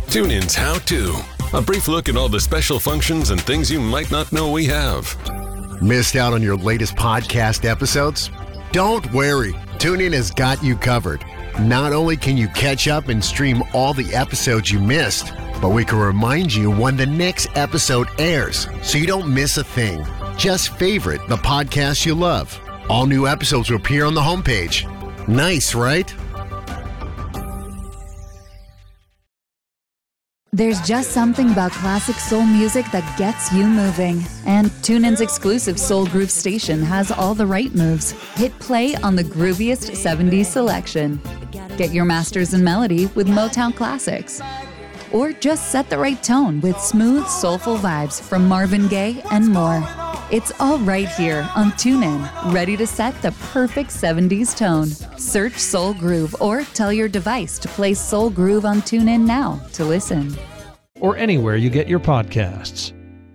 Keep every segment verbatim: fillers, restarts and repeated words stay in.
TuneIn's How To. A brief look at all the special functions and things you might not know we have. Missed out on your latest podcast episodes? Don't worry. TuneIn has got you covered. Not only can you catch up and stream all the episodes you missed, but we can remind you when the next episode airs so you don't miss a thing. Just favorite the podcast you love. All new episodes will appear on the homepage. Nice, right? There's just something about classic soul music that gets you moving. And TuneIn's exclusive Soul Groove station has all the right moves. Hit play on the grooviest seventies selection. Get your masters in melody with Motown classics. Or just set the right tone with smooth, soulful vibes from Marvin Gaye and more. It's all right here on TuneIn, ready to set the perfect seventies tone. Search Soul Groove or tell your device to play Soul Groove on TuneIn now to listen. Or anywhere you get your podcasts.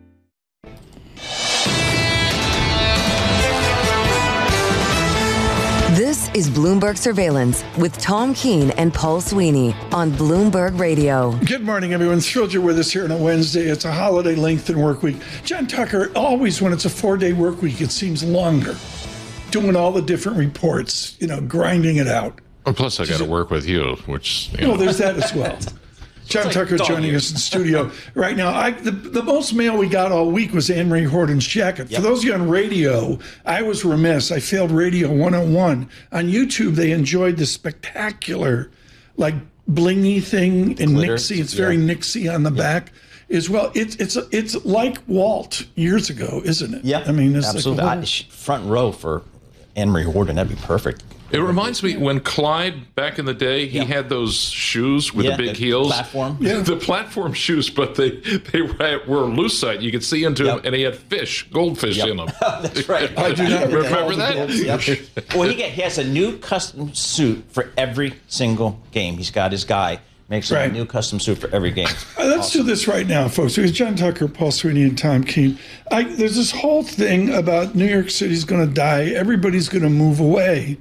This is Bloomberg Surveillance with Tom Keene and Paul Sweeney on Bloomberg Radio. Good morning, everyone. Thrilled you're with us here on a Wednesday. It's a holiday lengthened work week. John Tucker, always when it's a four-day work week, it seems longer. Doing all the different reports, you know, grinding it out. Well, plus I got to work with you, which, you know. Well, there's that as well. John like Tucker joining years. us in studio right now. I, the, the most mail we got all week was Anne Marie Horton's jacket. Yep. For those of you on radio, I was remiss. I failed Radio one oh one. On YouTube, they enjoyed the spectacular, like, blingy thing in Glitter, Nixie. It's yeah. very Nixie on the yeah. back as well. It's it's it's like Walt years ago, isn't it? Yeah, I mean, it's absolutely. like a I, front row for Anne Marie Horton. That'd be perfect. It reminds me when Clyde, back in the day, he Yeah. had those shoes with Yeah, the big the heels. platform. Yeah. The platform shoes, but they, they were loose side. You could see into Yep. them, and he had fish, goldfish Yep. in them. That's right. I do not remember that. Yep. Well, he, get, he has a new custom suit for every single game. He's got his guy. Makes him Right. a new custom suit for every game. Uh, Let's do this right now, folks. Because John Tucker, Paul Sweeney, and Tom Keene. I, there's this whole thing about New York City's going to die. Everybody's going to move away.